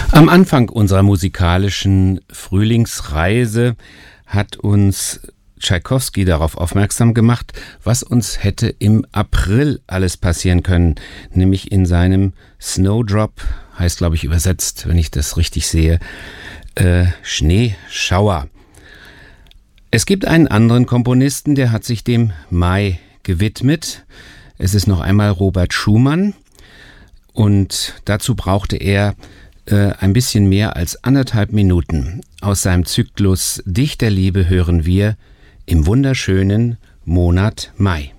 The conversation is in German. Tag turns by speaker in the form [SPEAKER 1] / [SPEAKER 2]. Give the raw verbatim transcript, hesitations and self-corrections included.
[SPEAKER 1] Am Anfang unserer musikalischen Frühlingsreise hat uns Tschaikowski darauf aufmerksam gemacht, was uns hätte im April alles passieren können, nämlich in seinem Snowdrop, heißt glaube ich übersetzt, wenn ich das richtig sehe, äh, Schneeschauer. Es gibt einen anderen Komponisten, der hat sich dem Mai gewidmet. Es ist noch einmal Robert Schumann und dazu brauchte er äh, ein bisschen mehr als anderthalb Minuten. Aus seinem Zyklus Dichterliebe hören wir im wunderschönen Monat Mai.